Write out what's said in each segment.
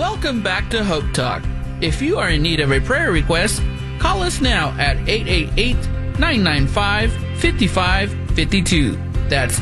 Welcome back to Hope Talk. If you are in need of a prayer request, call us now at 888-995-5552. That's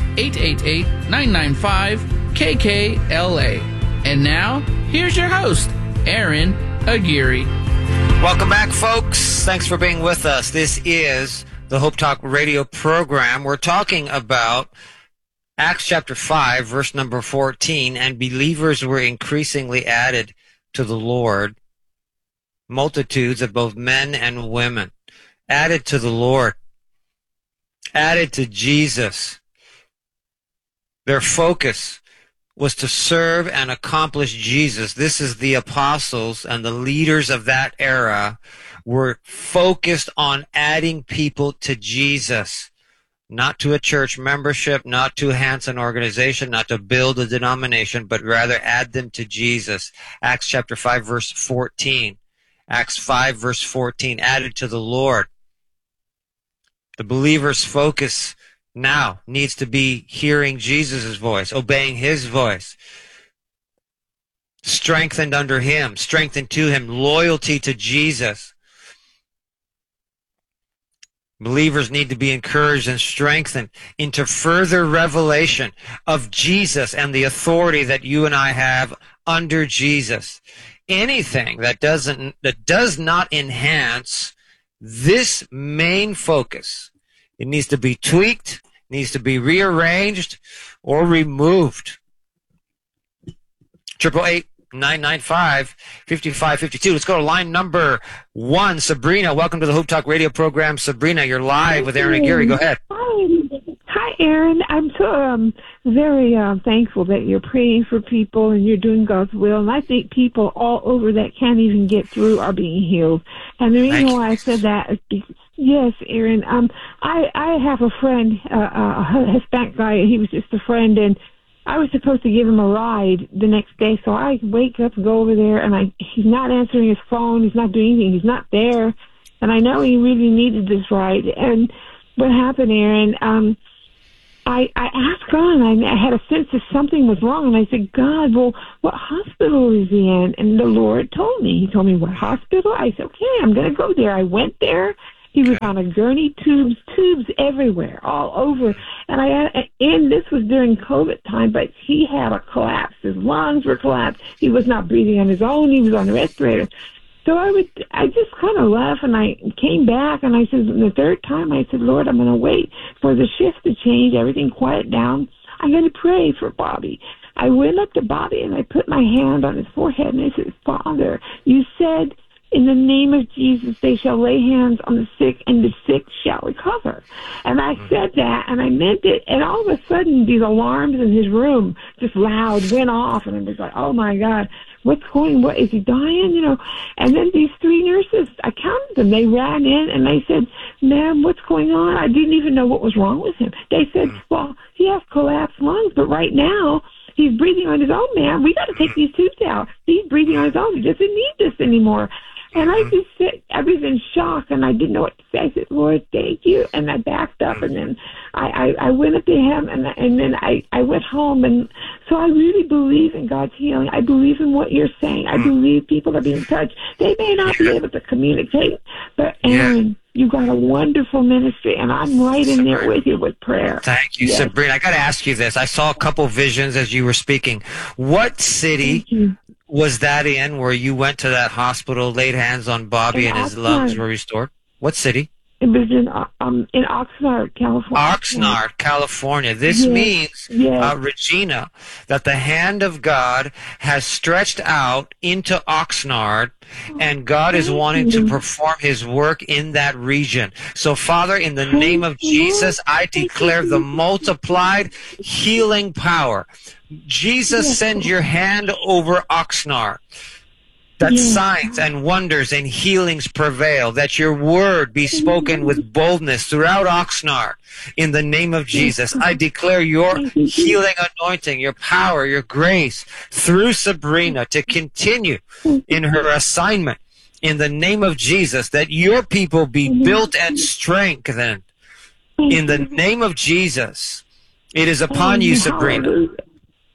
888-995-KKLA. And now, here's your host, Aaron Aguirre. Welcome back, folks. Thanks for being with us. This is the Hope Talk radio program. We're talking about Acts chapter 5, verse number 14, and believers were increasingly added to the Lord, multitudes of both men and women, added to the Lord, added to Jesus. Their focus was to serve and accomplish Jesus. This is the apostles and the leaders of that era were focused on adding people to Jesus, not to a church membership, not to enhance an organization, not to build a denomination, but rather add them to Jesus. Acts chapter 5, verse 14. Acts 5, verse 14, added to the Lord. The believer's focus now needs to be hearing Jesus' voice, obeying his voice, strengthened under him, strengthened to him, loyalty to Jesus. Believers need to be encouraged and strengthened into further revelation of Jesus and the authority that you and I have under Jesus. Anything that does not enhance this main focus, it needs to be tweaked, needs to be rearranged, or removed. 888-995-5552. Let's go to line number 1. Sabrina, welcome to the Hope Talk radio program. Sabrina, you're live with Aaron Aguirre. Go ahead. Hi, Aaron. I'm so very thankful that you're praying for people and you're doing God's will. And I think people all over that can't even get through are being healed. And the reason why I said that is because, yes, Aaron, I have a friend, a Hispanic guy. He was just a friend, and I was supposed to give him a ride the next day. So I wake up and go over there, and he's not answering his phone. He's not doing anything. He's not there. And I know he really needed this ride. And what happened, Aaron, I asked God, and I had a sense that something was wrong. And I said, God, well, what hospital is he in? And the Lord told me. He told me, what hospital? I said, okay, I'm going to go there. I went there. He was on a gurney, tubes everywhere, all over. And this was during COVID time, but he had a collapse. His lungs were collapsed. He was not breathing on his own. He was on a respirator. So I just kind of left, and I came back, and I said, the third time, I said, Lord, I'm going to wait for the shift to change, everything quiet down. I'm going to pray for Bobby. I went up to Bobby, and I put my hand on his forehead, and I said, Father, you said, in the name of Jesus, they shall lay hands on the sick, and the sick shall recover. And I said that, and I meant it. And all of a sudden, these alarms in his room, just loud, went off. And I was like, oh, my God, what, is he dying? You know? And then these 3 nurses, I counted them. They ran in, and they said, ma'am, what's going on? I didn't even know what was wrong with him. They said, well, he has collapsed lungs, but right now, he's breathing on his own, ma'am. We got to take these tubes out. He's breathing on his own. He doesn't need this anymore. And I just said, I was in shock, and I didn't know what to say. I said, Lord, thank you. And I backed up, and then I went up to him, and then I went home. And so I really believe in God's healing. I believe in what you're saying. I believe people are being touched. They may not be able to communicate, but Aaron, you got a wonderful ministry, and I'm right in there with you with prayer. Thank you, Sabrina. I got to ask you this. I saw a couple visions as you were speaking. What city was that in where you went to that hospital, laid hands on Bobby, and his lungs were restored? What city? It was in Oxnard, California. Oxnard, California. This means, Regina, that the hand of God has stretched out into Oxnard, and God is wanting to perform his work in that region. So, Father, in the name of Jesus, I declare the multiplied healing power. Jesus, send your hand over Oxnard, that signs and wonders and healings prevail, that your word be spoken with boldness throughout Oxnard. In the name of Jesus, I declare your healing anointing, your power, your grace through Sabrina to continue in her assignment. In the name of Jesus, that your people be built and strengthened. In the name of Jesus, it is upon you, Sabrina.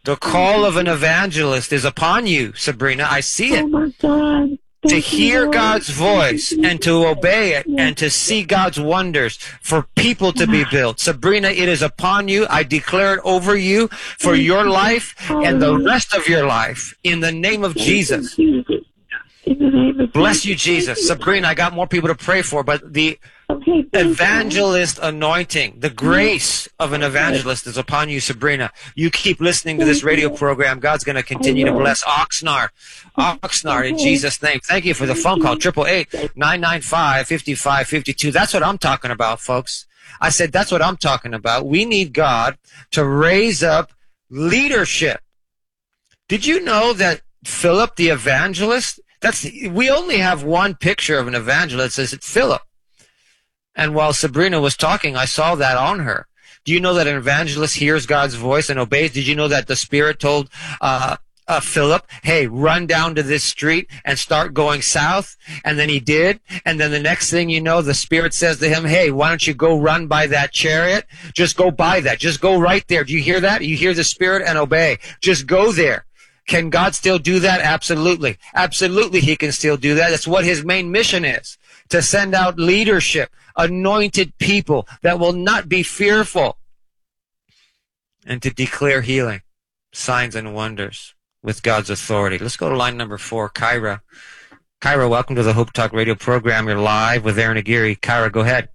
The call of an evangelist is upon you, Sabrina. I see it. Oh my God. To hear God's voice and to obey it and to see God's wonders for people to be built. Sabrina, it is upon you. I declare it over you for your life and the rest of your life in the name of Jesus. In the name of Bless you, Jesus. Sabrina, I got more people to pray for, but the evangelist anointing, the grace of an evangelist is upon you, Sabrina. You keep listening to this radio program. God's going to continue to bless Oxnard. Oxnard, in Jesus' name. Thank you for the phone call, 888-995-5552. That's what I'm talking about, folks. I said that's what I'm talking about. We need God to raise up leadership. Did you know that Philip the evangelist, we only have one picture of an evangelist, it's Philip. And while Sabrina was talking, I saw that on her. Do you know that an evangelist hears God's voice and obeys? Did you know that the Spirit told Philip, hey, run down to this street and start going south? And then he did. And then the next thing you know, the Spirit says to him, hey, why don't you go run by that chariot? Just go by that. Just go right there. Do you hear that? You hear the Spirit and obey. Just go there. Can God still do that? Absolutely. Absolutely, he can still do that. That's what his main mission is, to send out leadership, anointed people that will not be fearful, and to declare healing, signs and wonders with God's authority. Let's go to line number 4, Kyra. Kyra, welcome to the Hope Talk radio program. You're live with Aaron Aguirre. Kyra, go ahead.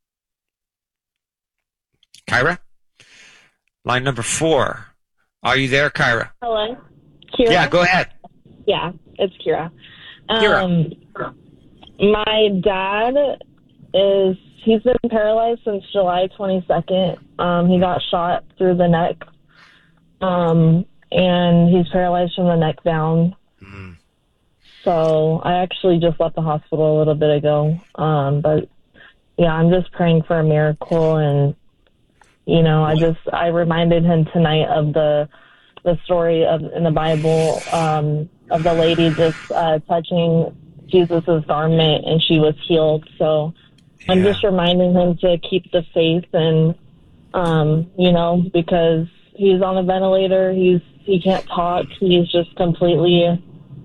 Kyra? Line number 4. Are you there, Kyra? Hello? Kira? Yeah, go ahead. Yeah, it's Kira. Kira. My dad he's been paralyzed since July 22nd. He got shot through the neck. And he's paralyzed from the neck down. Mm. So I actually just left the hospital a little bit ago. But yeah, I'm just praying for a miracle. And, you know, I reminded him tonight of the story in the Bible, of the lady just touching Jesus's garment and she was healed. So I'm just reminding him to keep the faith and, you know, because he's on a ventilator, he can't talk, he's just completely, you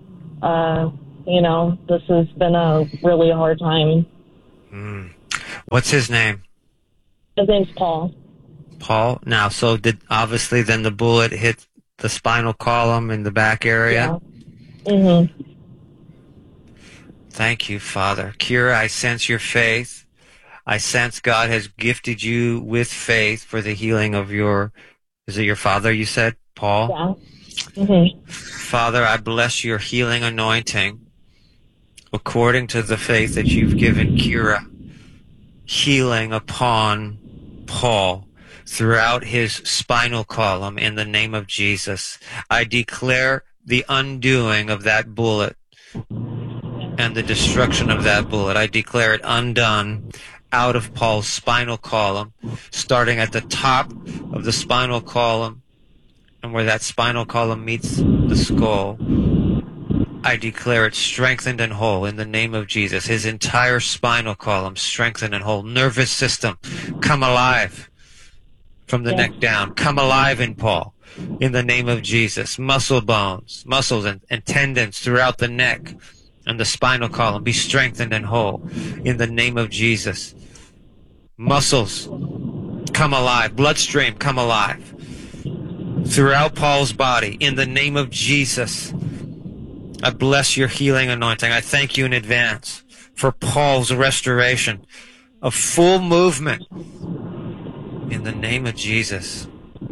know, this has been a really hard time. What's his name? His name's Paul. Paul? Now, so obviously then the bullet hit the spinal column in the back area? Yeah. Mm-hmm. Thank you, Father. Kira, I sense your faith. I sense God has gifted you with faith for the healing of is it your father you said, Paul? Yeah. Mm-hmm. Father, I bless your healing anointing according to the faith that you've given Kira. Healing upon Paul throughout his spinal column in the name of Jesus. I declare the undoing of that bullet and the destruction of that bullet. I declare it undone out of Paul's spinal column, starting at the top of the spinal column and where that spinal column meets the skull. I declare it strengthened and whole in the name of Jesus. His entire spinal column strengthened and whole. Nervous system, come alive from the neck down. Come alive in Paul in the name of Jesus. Muscles and tendons throughout the neck and the spinal column be strengthened and whole in the name of Jesus. Muscles, come alive. Bloodstream, come alive throughout Paul's body in the name of Jesus. I bless your healing anointing. I thank you in advance for Paul's restoration of full movement in the name of Jesus.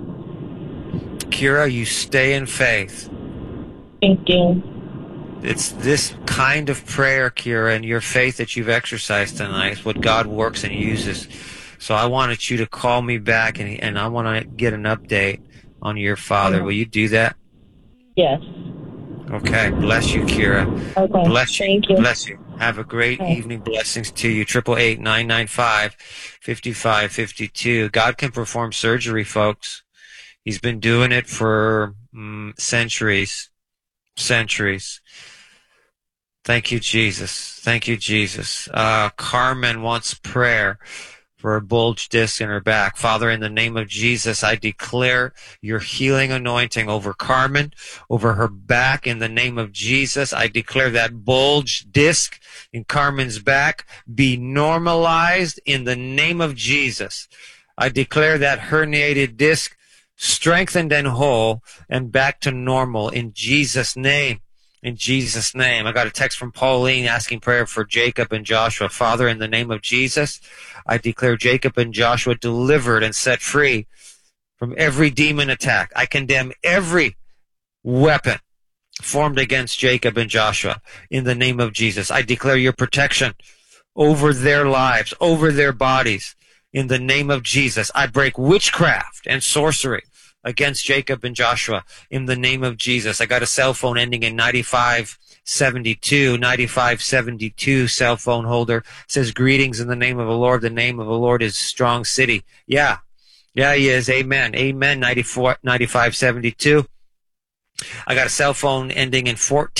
Kira, you stay in faith. Thank you. It's this kind of prayer, Kira, and your faith that you've exercised tonight is what God works and uses. So I wanted you to call me back, and I want to get an update on your father. Will you do that? Yes. Okay. Bless you, Kira. Okay. Bless you. Thank you. Bless you. Have a great evening. Blessings to you. 888-995-5552. God can perform surgery, folks. He's been doing it for centuries. Centuries. Thank you, Jesus. Thank you, Jesus. Carmen wants prayer for a bulge disc in her back. Father, in the name of Jesus, I declare your healing anointing over Carmen, over her back. In the name of Jesus, I declare that bulge disc in Carmen's back be normalized in the name of Jesus. I declare that herniated disc strengthened and whole and back to normal in Jesus' name. In Jesus' name. I got a text from Pauline asking prayer for Jacob and Joshua. Father, in the name of Jesus, I declare Jacob and Joshua delivered and set free from every demon attack. I condemn every weapon formed against Jacob and Joshua in the name of Jesus. I declare your protection over their lives, over their bodies in the name of Jesus. I break witchcraft and sorcery against Jacob and Joshua in the name of Jesus. I got a cell phone ending in 9572. 9572 cell phone holder says, greetings in the name of the Lord. The name of the Lord is Strong City. Yeah, he is. Amen. Amen. 9572. I got a cell phone ending in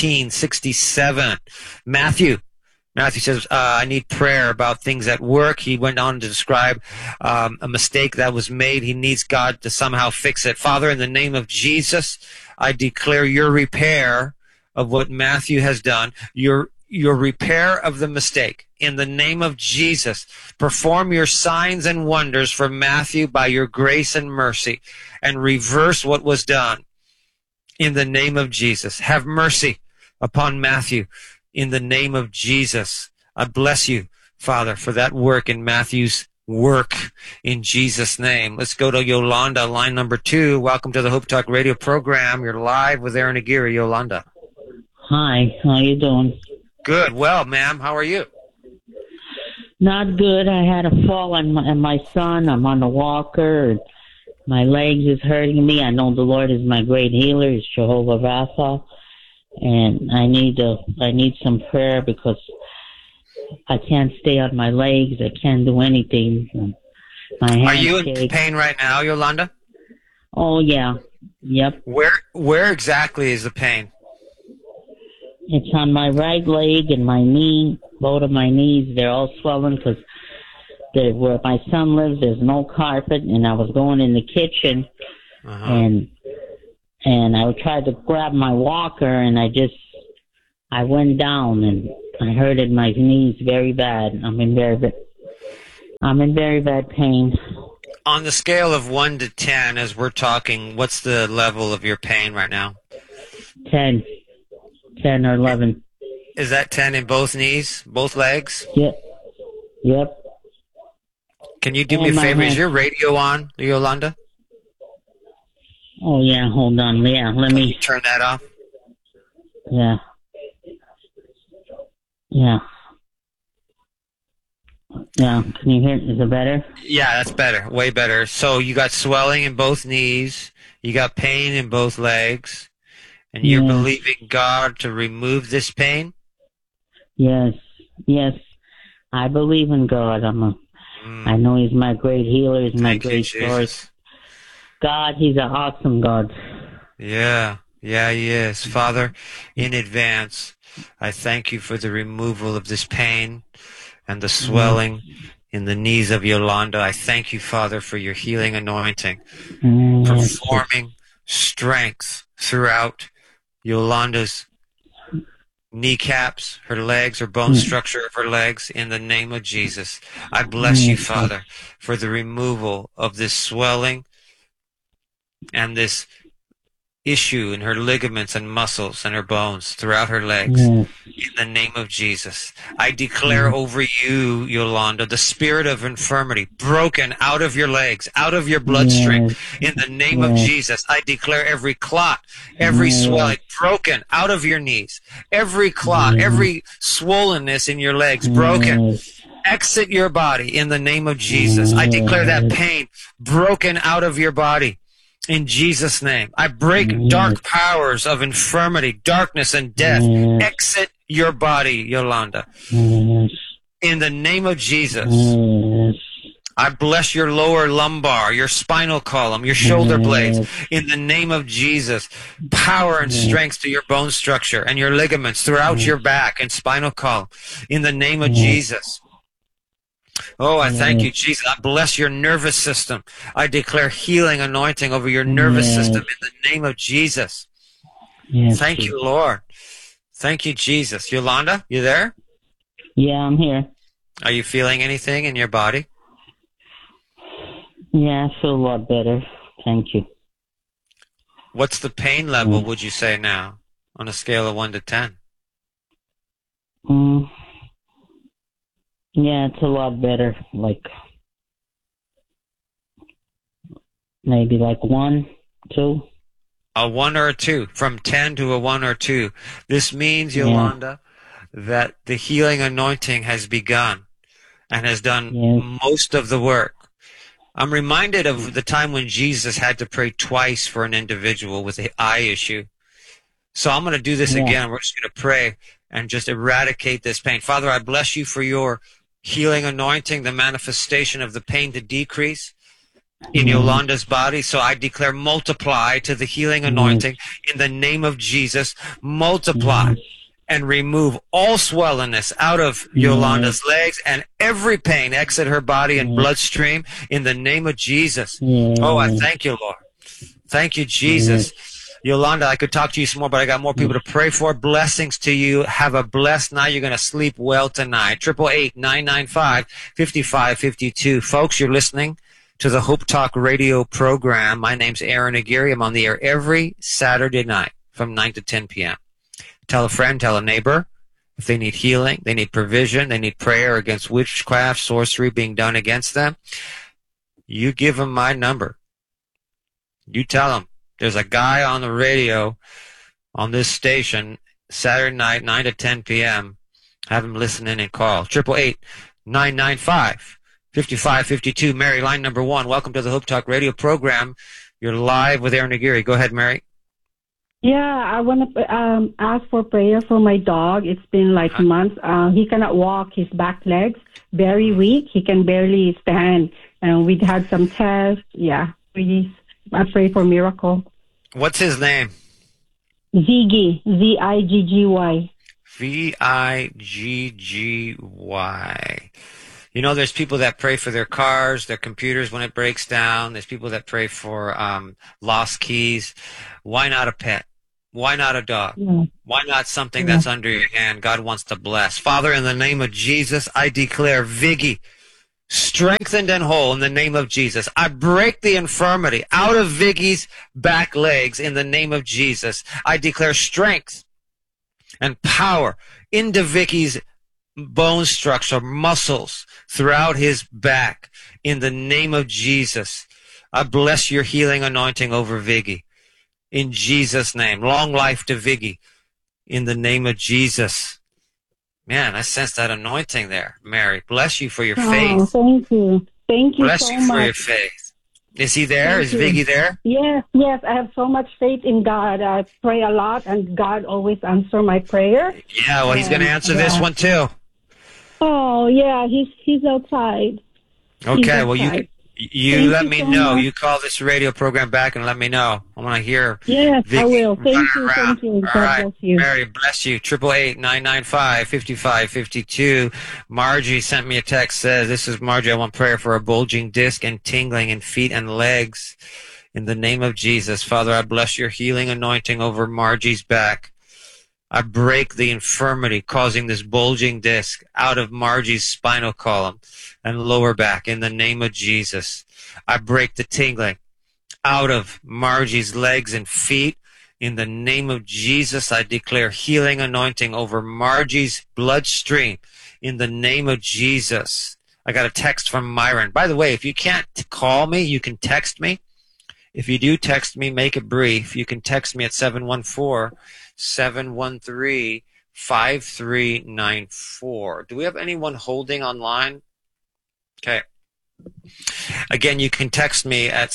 1467. Matthew says, I need prayer about things at work. He went on to describe a mistake that was made. He needs God to somehow fix it. Father, in the name of Jesus, I declare your repair of what Matthew has done, your repair of the mistake. In the name of Jesus, perform your signs and wonders for Matthew by your grace and mercy, and reverse what was done. In the name of Jesus, have mercy upon Matthew. In the name of Jesus, I bless you, Father, for that work in Matthew's work in Jesus' name. Let's go to Yolanda, line number 2. Welcome to the Hope Talk radio program. You're live with Aaron Aguirre. Yolanda. Hi, how you doing? Good. Well, ma'am, how are you? Not good. I had a fall on my son. I'm on a walker. And my legs is hurting me. I know the Lord is my great healer. He's Jehovah Rapha. And I need some prayer because I can't stay on my legs. I can't do anything. My hands Are you in shake. pain right now, Yolanda? Oh, yeah. Yep. Where exactly is the pain? It's on my right leg and my knee. Both of my knees, they're all swollen because where my son lives, there's no carpet. And I was going in the kitchen and I tried to grab my walker, and I went down, and I hurted my knees very bad. I'm in very bad pain. On the scale of 1 to 10, as we're talking, what's the level of your pain right now? 10 or 11. Is that 10 in both knees, both legs? Yep. Can you do me a favor? Is your radio on, Yolanda? Oh, yeah, hold on. Yeah, let me... Can you turn that off? Yeah. Yeah. Yeah, can you hear? Is it better? Yeah, that's better. Way better. So you got swelling in both knees. You got pain in both legs. And you're believing God to remove this pain? Yes. I believe in God. I know He's my great healer. He's my great source. God, He's an awesome God. Yeah, He is. Father, in advance, I thank you for the removal of this pain and the swelling in the knees of Yolanda. I thank you, Father, for your healing anointing, performing strength throughout Yolanda's kneecaps, her legs, her bone structure of her legs, in the name of Jesus. I bless you, Father, for the removal of this swelling and this issue in her ligaments and muscles and her bones throughout her legs. In the name of Jesus, I declare over you, Yolanda, the spirit of infirmity broken out of your legs, out of your bloodstream. In the name of Jesus, I declare every clot, every swelling broken out of your knees, every clot, every swollenness in your legs broken. Exit your body in the name of Jesus. I declare that pain broken out of your body. In Jesus' name, I break dark powers of infirmity, darkness, and death. Exit your body, Yolanda. In the name of Jesus, I bless your lower lumbar, your spinal column, your shoulder blades. In the name of Jesus, power and strength to your bone structure and your ligaments throughout your back and spinal column. In the name of Jesus. Oh, I thank you, Jesus. I bless your nervous system. I declare healing anointing over your nervous system in the name of Jesus. Yes, Thank you, Lord. Thank you, Jesus. Yolanda, you there? Yeah, I'm here. Are you feeling anything in your body? Yeah, I feel a lot better. Thank you. What's the pain level, would you say now, on a scale of 1 to 10? Yeah, it's a lot better. Like, maybe like 1, 2. A 1 or a 2, from 10 to a 1 or 2. This means, Yolanda, that the healing anointing has begun and has done most of the work. I'm reminded of the time when Jesus had to pray twice for an individual with an eye issue. So I'm going to do this again. We're just going to pray and just eradicate this pain. Father, I bless you for your healing anointing, the manifestation of the pain to decrease in Yolanda's body. So I declare multiply to the healing anointing in the name of Jesus. Multiply and remove all swellenness out of Yolanda's legs, and every pain exit her body and bloodstream in the name of Jesus. Oh, I thank you, Lord. Thank you, Jesus. Yolanda, I could talk to you some more, but I got more people to pray for. Blessings to you. Have a blessed night. You're going to sleep well tonight. 888-995-5552. Folks, you're listening to the Hope Talk radio program. My name's Aaron Aguirre. I'm on the air every Saturday night from 9 to 10 p.m. Tell a friend, tell a neighbor. If they need healing, they need provision, they need prayer against witchcraft, sorcery being done against them, you give them my number. You tell them, there's a guy on the radio on this station Saturday night, 9 to 10 p.m. Have him listen in and call. 888-995-5552. Mary, line number 1. Welcome to the Hope Talk radio program. You're live with Aaron Aguirre. Go ahead, Mary. Yeah, I want to ask for prayer for my dog. It's been like months. He cannot walk. His back legs very weak. He can barely stand. And we had some tests. Yeah, please. I pray for miracle. What's his name? Ziggy. Z-I-G-G-Y. V-I-G-G-Y. You know, there's people that pray for their cars, their computers when it breaks down. There's people that pray for lost keys. Why not a pet? Why not a dog? Yeah. Why not something that's under your hand? God wants to bless. Father, in the name of Jesus, I declare Viggy strengthened and whole in the name of Jesus. I break the infirmity out of Viggy's back legs in the name of Jesus. I declare strength and power into Vicky's bone structure, muscles throughout his back in the name of Jesus. I bless your healing anointing over Viggy in Jesus' name. Long life to Viggy in the name of Jesus. Man, I sense that anointing there, Mary. Bless you for your faith. Oh, thank you. Thank you bless so you much. for your faith. Is he there? Thank Is Viggy there? Yes, yes. I have so much faith in God. I pray a lot, and God always answers my prayer. Yeah, well, he's going to answer this one too. Oh, yeah. He's outside. Okay, well, you let me know. Much. You call this radio program back and let me know. I want to hear. Yes, Vicky I will. Thank you. around. Thank you. All God right, bless you. Mary, bless you. 888-995-5552. Margie sent me a text. Says, "This is Margie. I want prayer for a bulging disc and tingling in feet and legs. In the name of Jesus, Father, I bless your healing anointing over Margie's back. I break the infirmity causing this bulging disc out of Margie's spinal column and lower back in the name of Jesus. I break the tingling out of Margie's legs and feet. In the name of Jesus, I declare healing anointing over Margie's bloodstream. In the name of Jesus." I got a text from Myron. By the way, if you can't call me, you can text me. If you do text me, make it brief. You can text me at 714-713-5394. Do we have anyone holding online? Okay. Again, you can text me at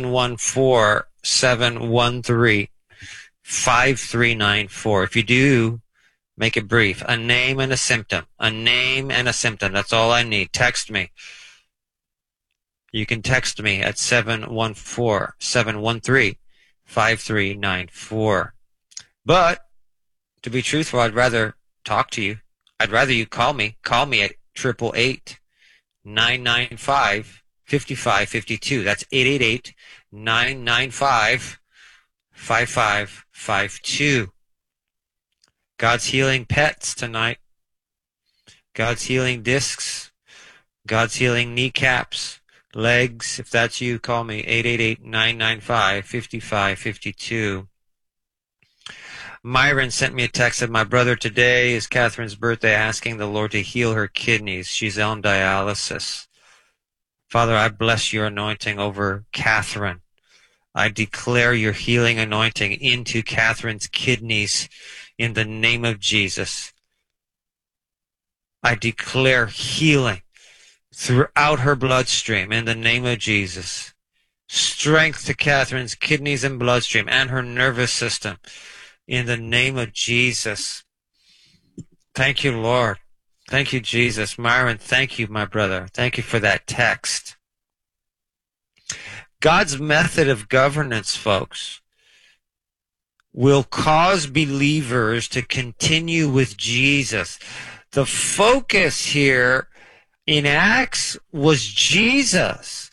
714-713-5394. If you do, make it brief. A name and a symptom. A name and a symptom. That's all I need. Text me. You can text me at 714-713-5394. But, to be truthful, I'd rather talk to you. I'd rather you call me. Call me at 888-995-5552. That's 888-995-5552. God's healing pets tonight. God's healing discs. God's healing kneecaps, legs. If that's you, call me, 888-995-5552. Myron sent me a text that my brother today is Catherine's birthday, asking the Lord to heal her kidneys. She's on dialysis. Father, I bless your anointing over Catherine. I declare your healing anointing into Catherine's kidneys in the name of Jesus. I declare healing throughout her bloodstream in the name of Jesus. Strength to Catherine's kidneys and bloodstream and her nervous system in the name of Jesus. Thank you, Lord. Thank you, Jesus. Myron, thank you, my brother. Thank you for that text. God's method of governance, folks, will cause believers to continue with Jesus. The focus here in Acts was Jesus.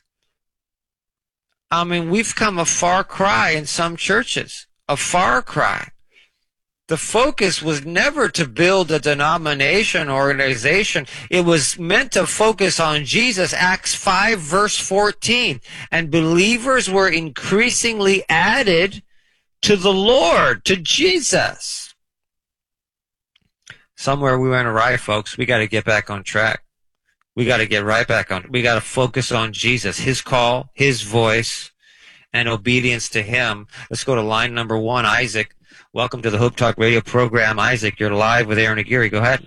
I mean, we've come a far cry in some churches, a far cry. The focus was never to build a denomination or organization. It was meant to focus on Jesus. Acts 5 verse 14. And believers were increasingly added to the Lord, to Jesus. Somewhere we went awry, folks. We got to get back on track. We got to get right back on. We got to focus on Jesus, his call, his voice, and obedience to him. Let's go to line number 1. Isaac, welcome to the Hope Talk radio program. Isaac, you're live with Aaron Aguirre. Go ahead.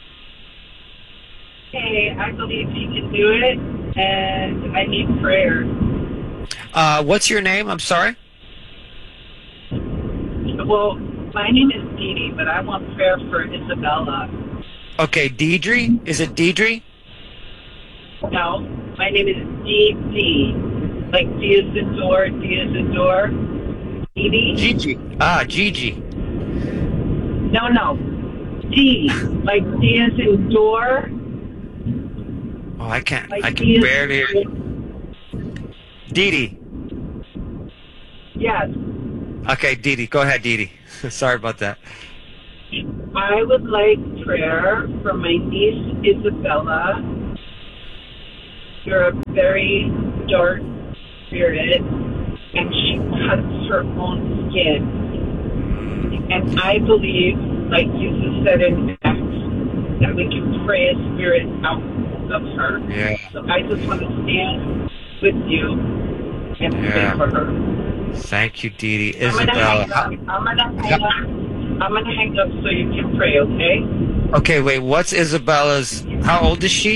Hey, I believe he can do it, and I need prayer. What's your name? I'm sorry. Well, my name is Dee Dee, but I want prayer for Isabella. Okay, Deidre? Is it Deidre? No, my name is Dee Dee. Like D is in door, D is in door. Dee Dee? Gigi. Gigi. No. D. Like D is in door. Oh, I can't. Like I can barely hear you. Dee Dee. Yes. Okay, Dee Dee. Go ahead, Dee Dee. Sorry about that. I would like prayer for my niece Isabella. You're a very dark spirit, and she cuts her own skin. And I believe, like Jesus said in Acts, that we can pray a spirit out of her. Yeah. So I just want to stand with you and pray for her. Thank you, Dee Dee. I'm gonna hang up so you can pray, okay? Okay, wait, what's Isabella's, how old is she?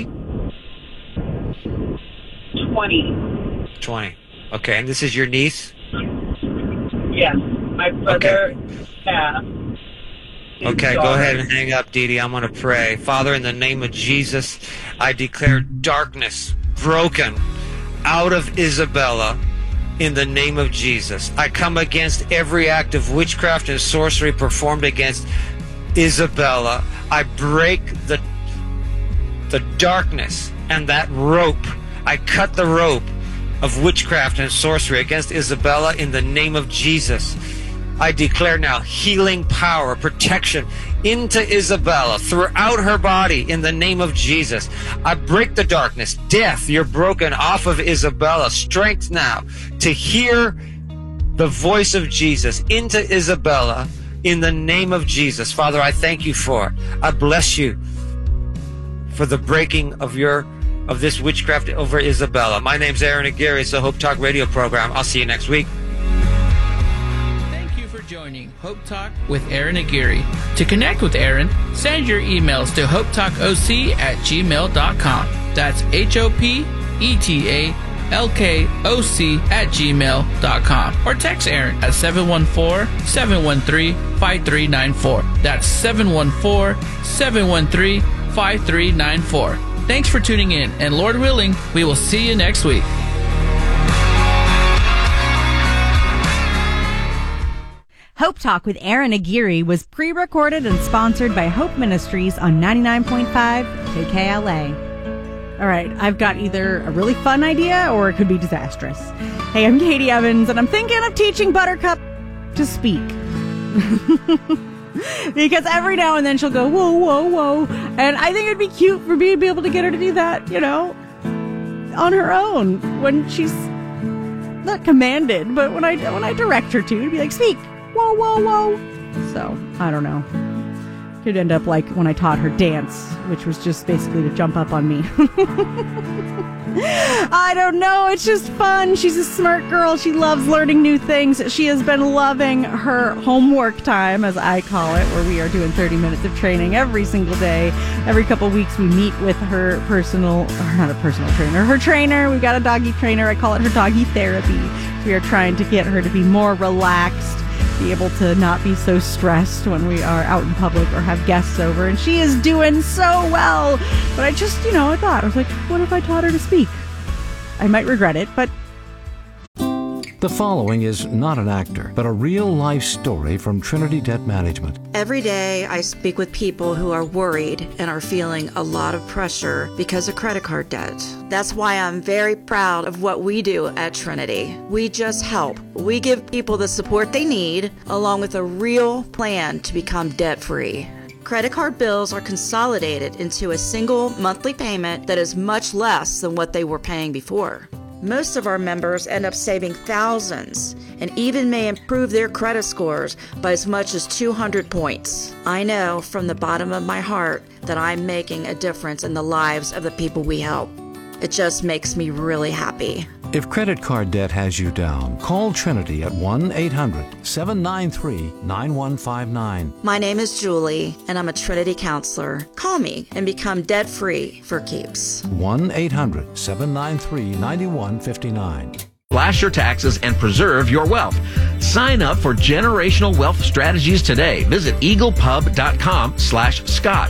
20. 20. Okay, and this is your niece? Yes, my brother passed. Okay, go ahead and hang up, Dee Dee. I'm going to pray. Father, in the name of Jesus, I declare darkness broken out of Isabella. In the name of Jesus, I come against every act of witchcraft and sorcery performed against Isabella. I break the darkness and that rope. I cut the rope of witchcraft and sorcery against Isabella in the name of Jesus. I declare now healing power, protection into Isabella throughout her body in the name of Jesus. I break the darkness. Death, you're broken off of Isabella. Strength now to hear the voice of Jesus into Isabella in the name of Jesus. Father, I thank you for it. I bless you for the breaking of this witchcraft over Isabella. My name's Aaron Aguirre. It's the Hope Talk radio program. I'll see you next week. Joining Hope Talk with Aaron Aguirre. To connect with Aaron, send your emails to hopetalkoc@gmail.com. That's HOPETALKOC@gmail.com. Or text Aaron at 714-713-5394. That's 714-713-5394. Thanks for tuning in, and Lord willing, we will see you next week. Hope Talk with Aaron Aguirre was pre-recorded and sponsored by Hope Ministries on 99.5 KKLA. All right, I've got either a really fun idea or it could be disastrous. Hey, I'm Katie Evans, and I'm thinking of teaching Buttercup to speak. Because every now and then she'll go, whoa, whoa, whoa. And I think it'd be cute for me to be able to get her to do that, you know, on her own when she's not commanded, but when I direct her to be like, speak, whoa, whoa, whoa. So, I don't know. Could end up like when I taught her dance, which was just basically to jump up on me. I don't know. It's just fun. She's a smart girl. She loves learning new things. She has been loving her homework time, as I call it, where we are doing 30 minutes of training every single day. Every couple weeks we meet with her her trainer. We've got a doggy trainer. I call it her doggy therapy. We are trying to get her to be more relaxed, be able to not be so stressed when we are out in public or have guests over, and she is doing so well. But I just, I was like, what if I taught her to speak? I might regret it, but... The following is not an actor, but a real-life story from Trinity Debt Management. Every day I speak with people who are worried and are feeling a lot of pressure because of credit card debt. That's why I'm very proud of what we do at Trinity. We just help. We give people the support they need, along with a real plan to become debt-free. Credit card bills are consolidated into a single monthly payment that is much less than what they were paying before. Most of our members end up saving thousands and even may improve their credit scores by as much as 200 points. I know from the bottom of my heart that I'm making a difference in the lives of the people we help. It just makes me really happy. If credit card debt has you down, call Trinity at 1-800-793-9159. My name is Julie, and I'm a Trinity counselor. Call me and become debt-free for keeps. 1-800-793-9159. Slash your taxes and preserve your wealth. Sign up for Generational Wealth Strategies today. Visit eaglepub.com/Scott.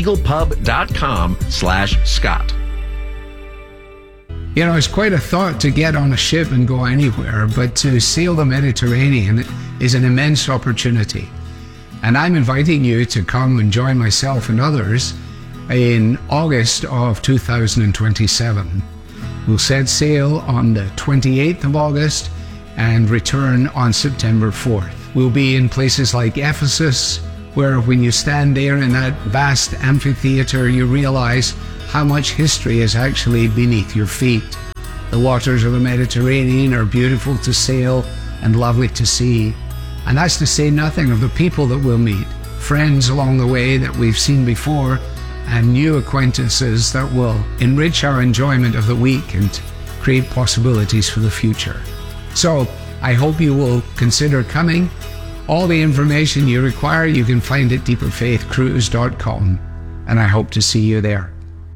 eaglepub.com/Scott. You know, it's quite a thought to get on a ship and go anywhere, but to sail the Mediterranean is an immense opportunity. And I'm inviting you to come and join myself and others in August of 2027. We'll set sail on the 28th of August and return on September 4th. We'll be in places like Ephesus, where when you stand there in that vast amphitheater, you realize how much history is actually beneath your feet. The waters of the Mediterranean are beautiful to sail and lovely to see. And that's to say nothing of the people that we'll meet, friends along the way that we've seen before, and new acquaintances that will enrich our enjoyment of the week and create possibilities for the future. So I hope you will consider coming. All the information you require you can find at deeperfaithcruise.com, and I hope to see you there.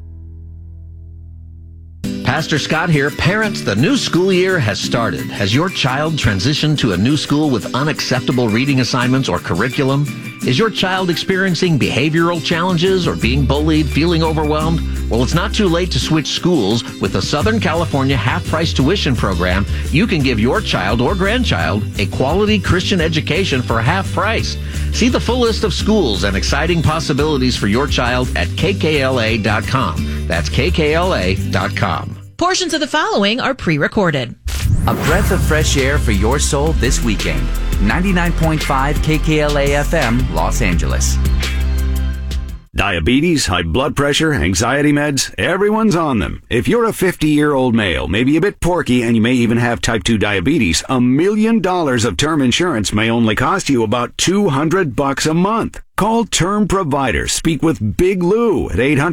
Pastor Scott here. Parents, the new school year has started. Has your child transitioned to a new school with unacceptable reading assignments or curriculum? Is your child experiencing behavioral challenges or being bullied, feeling overwhelmed? Well, it's not too late to switch schools. With the Southern California half-price tuition program, you can give your child or grandchild a quality Christian education for half price. See the full list of schools and exciting possibilities for your child at kkla.com. That's kkla.com. Portions of the following are pre-recorded. A breath of fresh air for your soul this weekend. 99.5 KKLA FM, Los Angeles. Diabetes, high blood pressure, anxiety meds, everyone's on them. If you're a 50-year-old male, maybe a bit porky, and you may even have type 2 diabetes, $1 million of term insurance may only cost you about $200 a month. Call Term Provider. Speak with Big Lou at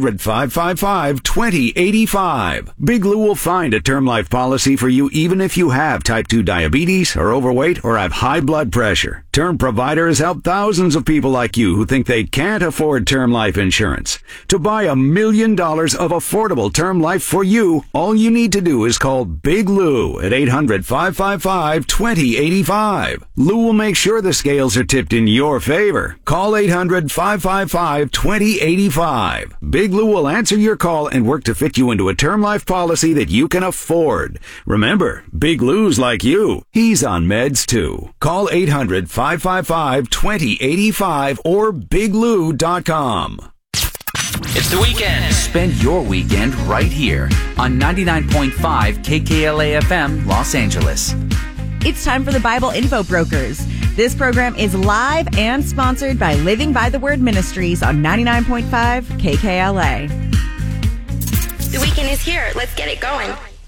800-555-2085. Big Lou will find a term life policy for you even if you have type 2 diabetes, are overweight, or have high blood pressure. Term Provider has helped thousands of people like you who think they can't afford term life insurance. To buy $1 million of affordable term life for you, all you need to do is call Big Lou at 800-555-2085. Lou will make sure the scales are tipped in your favor. Call 800-555-2085. Big Lou will answer your call and work to fit you into a term life policy that you can afford. Remember, Big Lou's like you. He's on meds too. Call 800-555-2085 or biglou.com. It's the weekend. Spend your weekend right here on 99.5 KKLA FM, Los Angeles. It's time for the Bible Info Brokers. This program is live and sponsored by Living by the Word Ministries on 99.5 KKLA. The weekend is here. Let's get it going.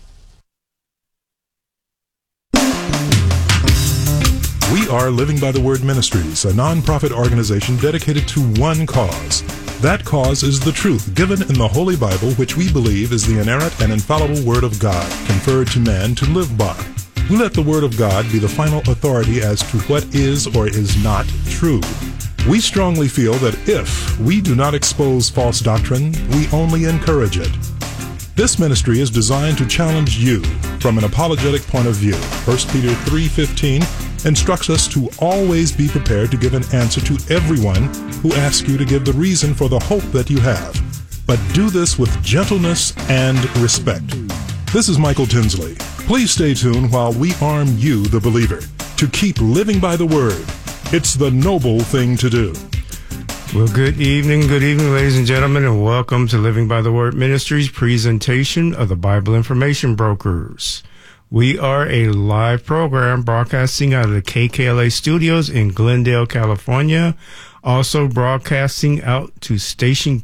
We are Living by the Word Ministries, a non-profit organization dedicated to one cause. That cause is the truth given in the Holy Bible, which we believe is the inerrant and infallible Word of God, conferred to man to live by. We let the Word of God be the final authority as to what is or is not true. We strongly feel that if we do not expose false doctrine, we only encourage it. This ministry is designed to challenge you from an apologetic point of view. 1 Peter 3:15 instructs us to always be prepared to give an answer to everyone who asks you to give the reason for the hope that you have. But do this with gentleness and respect. This is Michael Tinsley. Please stay tuned while we arm you, the believer, to keep living by the Word. It's the noble thing to do. Well, good evening, ladies and gentlemen, and welcome to Living by the Word Ministries presentation of the Bible Information Brokers. We are a live program broadcasting out of the KKLA studios in Glendale, California, also broadcasting out to station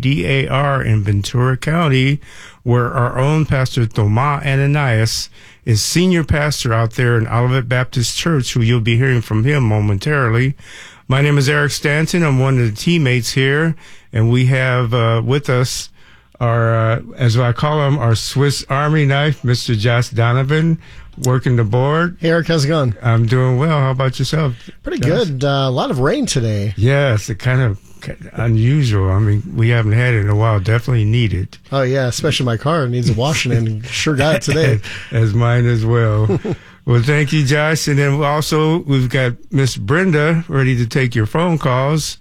KDAR in Ventura County, where our own Pastor Tomas Ananias is senior pastor out there in Olivet Baptist Church, who you'll be hearing from him momentarily. My name is Eric Stanton. I'm one of the teammates here, and we have with us our, as I call him, our Swiss Army knife, Mr. Josh Donovan, working the board. Hey, Eric, how's it going? I'm doing well. How about yourself? Pretty good. A lot of rain today. Yes, it kind of unusual. I mean, we haven't had it in a while. Definitely need it. Oh, yeah, especially my car needs a washing, and sure got it today. As mine as well. Well, thank you, Josh. And then also, we've got Miss Brenda ready to take your phone calls.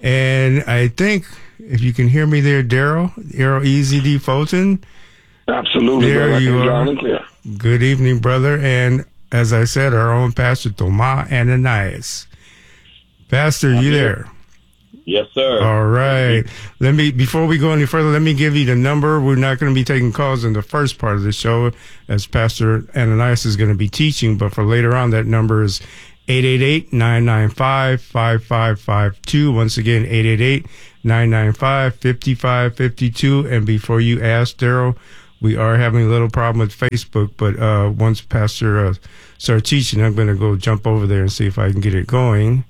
And I think, if you can hear me there, Daryl EZD Fulton. Absolutely. There you are. Loud and clear. Good evening, brother. And as I said, our own Pastor Tomas Ananias. Pastor, you there? Yes, sir. All right. Before we go any further, let me give you the number. We're not going to be taking calls in the first part of the show, as Pastor Ananias is going to be teaching, but for later on, that number is 888-995-5552. Once again, 888-995-5552. And before you ask, Daryl, we are having a little problem with Facebook, but once Pastor starts teaching, I'm going to go jump over there and see if I can get it going.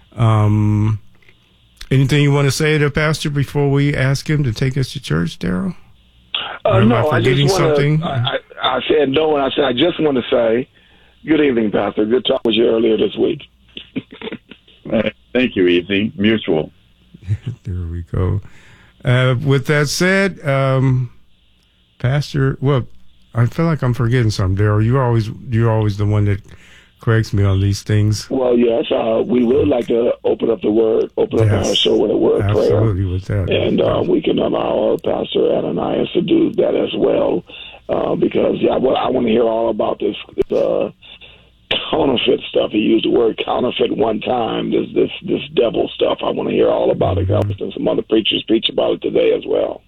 Anything you want to say to Pastor before we ask him to take us to church, Daryl? No, I just want to. I said no, and I said I just want to say, good evening, Pastor. Good talk with you earlier this week. Thank you, Easy. Mutual. There we go. With that said, Pastor, well, I feel like I'm forgetting something, Daryl. You're always the one that corrects me on these things. Well, yes, we would like to open up our show with a word of prayer. Absolutely, with that. And we can allow our Pastor Ananias to do that as well, because I want to hear all about this counterfeit stuff. He used the word counterfeit one time. This devil stuff. I want to hear all about it. I've seen some other preachers preach about it today as well.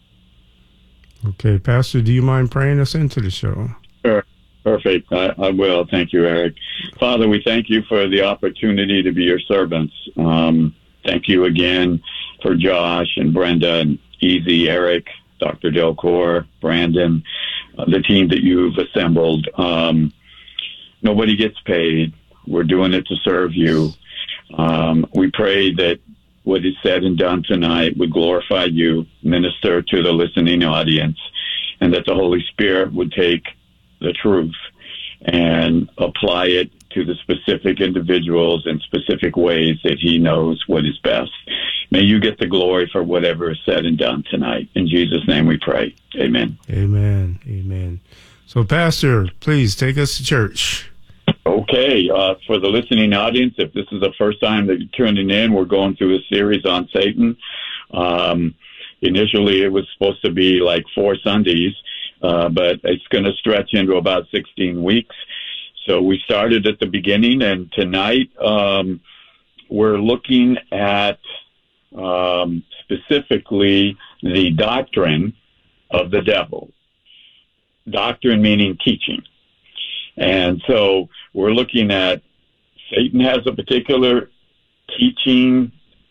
Okay, Pastor, do you mind praying us into the show? Sure. Perfect. I will. Thank you, Eric. Father, we thank you for the opportunity to be your servants. Thank you again for Josh and Brenda and Easy, Eric, Dr. Delcor, Brandon, the team that you've assembled. Nobody gets paid. We're doing it to serve you. We pray that what is said and done tonight would glorify you, minister to the listening audience, and that the Holy Spirit would take the truth and apply it to the specific individuals in specific ways that he knows what is best. May you get the glory for whatever is said and done tonight. In Jesus' name we pray. Amen. Amen. Amen. So, Pastor, please take us to church. Okay. For the listening audience, if this is the first time that you're tuning in, we're going through a series on Satan. Initially, it was supposed to be like 4 Sundays. But it's going to stretch into about 16 weeks. So we started at the beginning, and tonight we're looking at specifically the doctrine of the devil. Doctrine meaning teaching. And so we're looking at Satan has a particular teaching,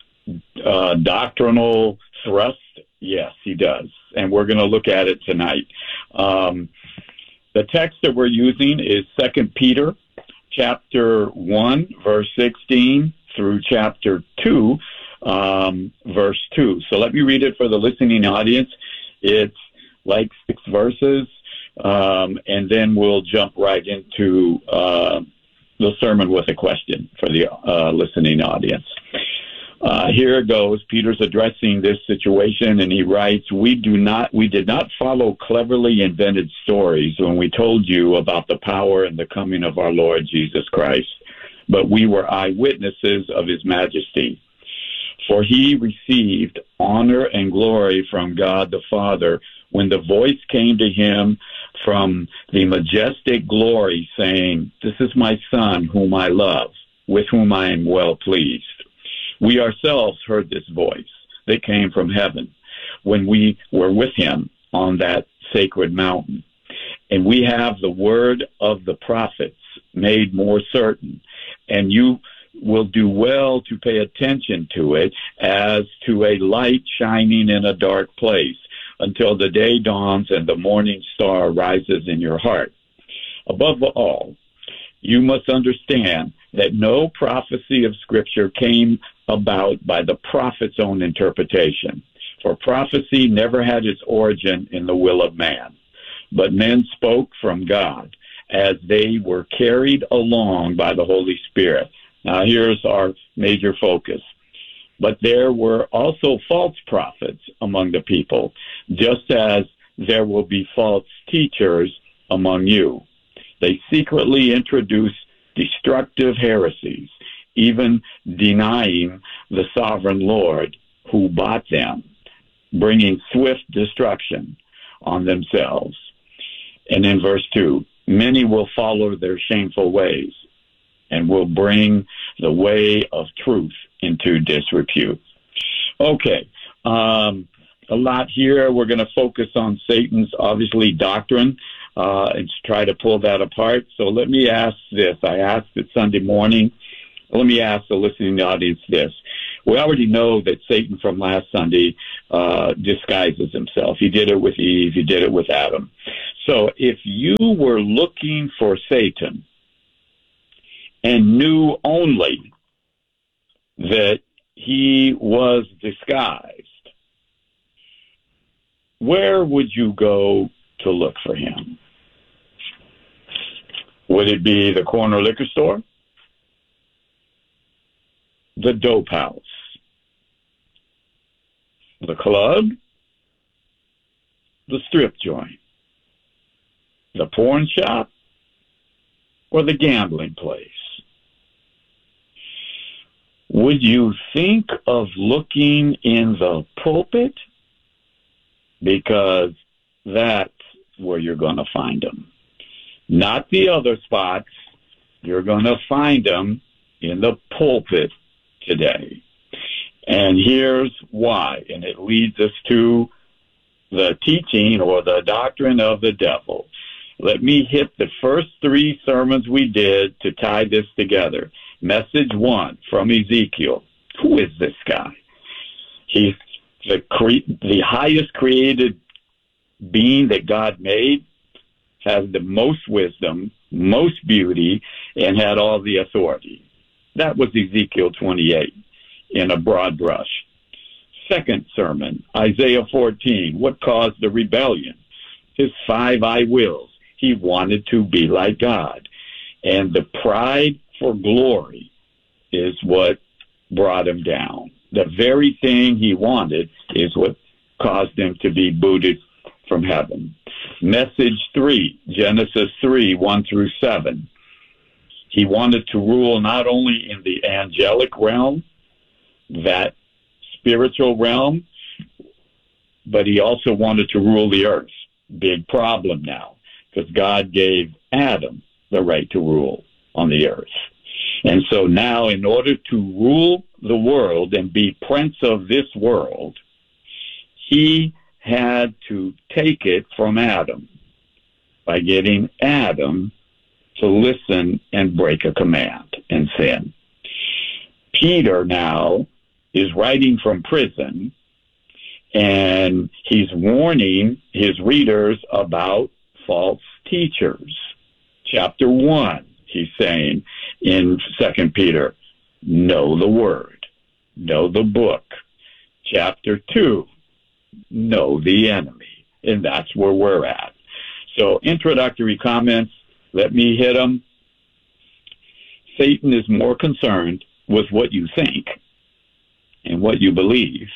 doctrinal thrust. Yes, he does. And we're going to look at it tonight. The text that we're using is 2 Peter chapter 1, verse 16 through chapter 2, verse 2. So let me read it for the listening audience. It's like 6 verses, and then we'll jump right into the sermon with a question for the listening audience. Here it goes. Peter's addressing this situation, and he writes, we did not follow cleverly invented stories when we told you about the power and the coming of our Lord Jesus Christ, but we were eyewitnesses of his majesty. For he received honor and glory from God the Father when the voice came to him from the majestic glory, saying, this is my Son whom I love, with whom I am well pleased. We ourselves heard this voice that came from heaven when we were with him on that sacred mountain. And we have the word of the prophets made more certain, and you will do well to pay attention to it as to a light shining in a dark place until the day dawns and the morning star rises in your heart. Above all, you must understand that no prophecy of Scripture came about by the prophet's own interpretation. For prophecy never had its origin in the will of man, but men spoke from God as they were carried along by the Holy Spirit. Now here's our major focus. But there were also false prophets among the people, just as there will be false teachers among you. They secretly introduce destructive heresies, even denying the sovereign Lord who bought them, bringing swift destruction on themselves. And in verse 2, many will follow their shameful ways and will bring the way of truth into disrepute. Okay, a lot here. We're going to focus on Satan's, obviously, doctrine and try to pull that apart. So let me ask this. I asked it Sunday morning. Let me ask the listening audience this. We already know that Satan from last Sunday disguises himself. He did it with Eve. He did it with Adam. So if you were looking for Satan and knew only that he was disguised, where would you go to look for him? Would it be the corner liquor store? The dope house? The club? The strip joint? The porn shop? Or the gambling place? Would you think of looking in the pulpit? Because that's where you're going to find them. Not the other spots. You're going to find them in the pulpit today. And here's why. And it leads us to the teaching or the doctrine of the devil. Let me hit the first 3 sermons we did to tie this together. Message 1 from Ezekiel. Who is this guy? He's the highest created being that God made, has the most wisdom, most beauty, and had all the authority. That was Ezekiel 28 in a broad brush. Second sermon, Isaiah 14. What caused the rebellion? His 5 I wills. He wanted to be like God. And the pride for glory is what brought him down. The very thing he wanted is what caused him to be booted from heaven. Message 3, Genesis 3, 1 through 7. He wanted to rule not only in the angelic realm, that spiritual realm, but he also wanted to rule the earth. Big problem now, because God gave Adam the right to rule on the earth. And so now, in order to rule the world and be prince of this world, he had to take it from Adam by getting Adam to listen and break a command and sin. Peter now is writing from prison, and he's warning his readers about false teachers. Chapter 1, he's saying in 2 Peter, know the word, know the book. Chapter 2, know the enemy. And that's where we're at. So introductory comments, let me hit them. Satan is more concerned with what you think and what you believe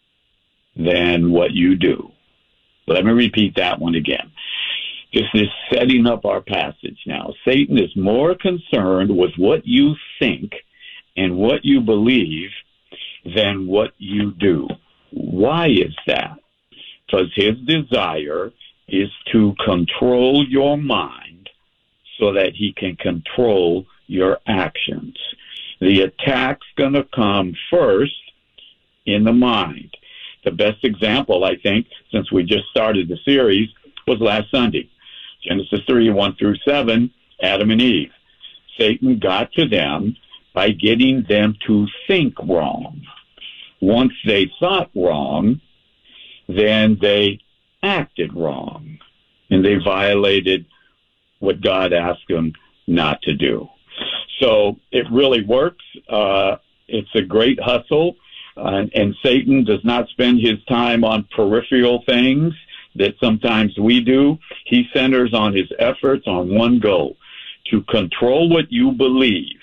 than what you do. Let me repeat that one again. This is setting up our passage now. Satan is more concerned with what you think and what you believe than what you do. Why is that? Because his desire is to control your mind so that he can control your actions. The attack's going to come first in the mind. The best example, I think, since we just started the series, was last Sunday. Genesis 3, 1 through 7, Adam and Eve. Satan got to them by getting them to think wrong. Once they thought wrong, then they acted wrong, and they violated what God asked them not to do. So it really works. It's a great hustle, and Satan does not spend his time on peripheral things that sometimes we do. He centers on his efforts on one goal, to control what you believe.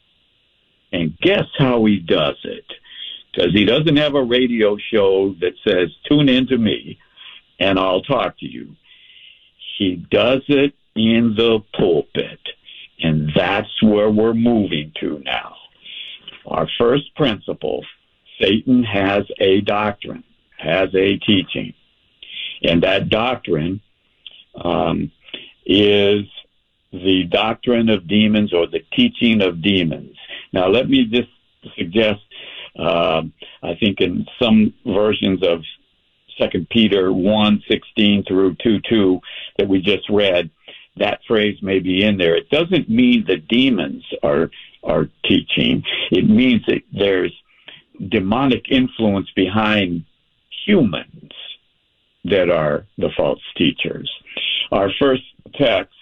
And guess how he does it? Because he doesn't have a radio show that says, tune in to me and I'll talk to you. He does it in the pulpit. And that's where we're moving to now. Our first principle, Satan has a doctrine, has a teaching. And that doctrine is the doctrine of demons, or the teaching of demons. Now, let me just suggest, I think in some versions of 2 Peter 1:16 through 2:2 that we just read, that phrase may be in there. It doesn't mean the demons are teaching. It means that there's demonic influence behind humans that are the false teachers. Our first text